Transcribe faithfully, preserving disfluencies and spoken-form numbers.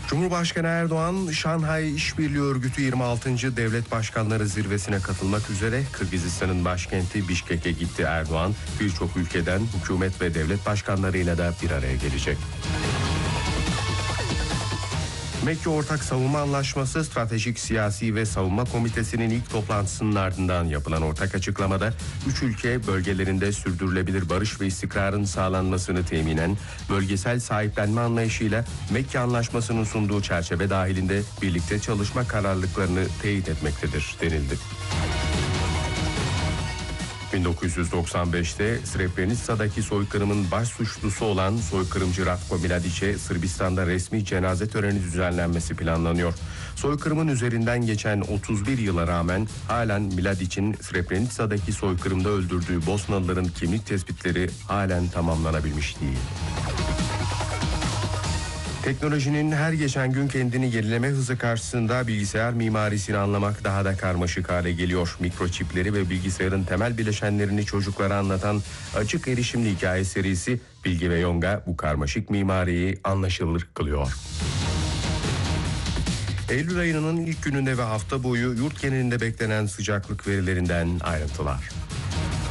Cumhurbaşkanı Erdoğan, Şanghay İşbirliği Örgütü yirmi altıncı Devlet Başkanları Zirvesi'ne katılmak üzere Kırgızistan'ın başkenti Bişkek'e gitti. Erdoğan, birçok ülkeden hükümet ve devlet başkanlarıyla da bir araya gelecek. Mekke Ortak Savunma Anlaşması Stratejik Siyasi ve Savunma Komitesi'nin ilk toplantısının ardından yapılan ortak açıklamada üç ülke bölgelerinde sürdürülebilir barış ve istikrarın sağlanmasını teminen bölgesel sahiplenme anlayışıyla Mekke Anlaşması'nın sunduğu çerçeve dahilinde birlikte çalışma kararlılıklarını teyit etmektedir denildi. bin dokuz yüz doksan beşte Srebrenica'daki soykırımın baş suçlusu olan soykırımcı Ratko Mladić'e Sırbistan'da resmi cenaze töreni düzenlenmesi planlanıyor. Soykırımın üzerinden geçen otuz bir yıla rağmen halen Mladić'in Srebrenica'daki soykırımda öldürdüğü Bosnalıların kimlik tespitleri halen tamamlanabilmiş değil. Teknolojinin her geçen gün kendini yenileme hızı karşısında bilgisayar mimarisini anlamak daha da karmaşık hale geliyor. Mikroçipleri ve bilgisayarın temel bileşenlerini çocuklara anlatan Açık Erişimli Hikaye serisi Bilgi ve Yonga bu karmaşık mimariyi anlaşılır kılıyor. Eylül ayının ilk gününde ve hafta boyu yurt genelinde beklenen sıcaklık verilerinden ayrıntılar.